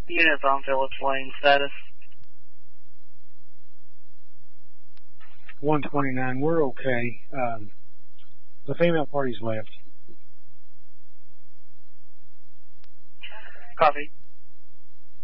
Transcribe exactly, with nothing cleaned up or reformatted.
Units on Phillips Lane, status. one twenty-nine, we're okay. Um, the female party's left. Copy.